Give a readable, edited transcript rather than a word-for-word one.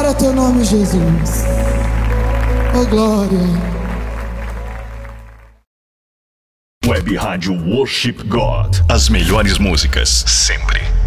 Glória a teu nome, Jesus. Oh, glória. Web Rádio Worship God. As melhores músicas, sempre.